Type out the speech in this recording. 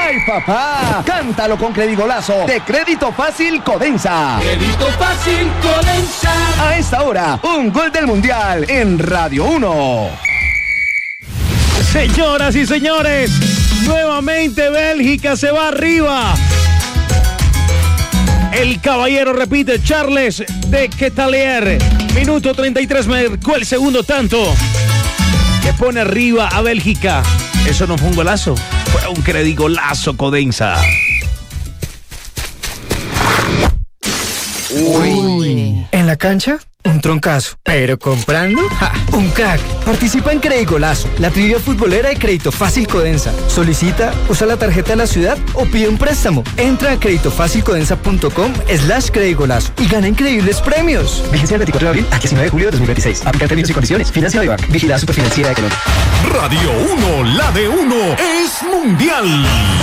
¡Ay, papá! Cántalo con Credigolazo de Crédito Fácil Codensa. Crédito Fácil Codensa. A esta hora, un gol del Mundial en Radio 1. Señoras y señores, nuevamente Bélgica se va arriba. El caballero repite, Charles de Ketelaere. Minuto 33, marcó el segundo tanto que pone arriba a Bélgica. Eso no fue un golazo, fue un Credigolazo Codensa. Uy. En la cancha, un troncazo. Pero comprando, ¡ja! Un crack. Participa en Credigolazo, la trivia futbolera de Crédito Fácil Codensa. Solicita, usa la tarjeta de la ciudad o pide un préstamo. Entra a creditofacilcodensa.com/Credigolazo y gana increíbles premios. Vigencia del 24 de abril al 19 de julio de 2026. Aplica términos y condiciones. Financiado de Vigilada Superfinanciera de Colombia. Radio 1, la de 1, es mundial.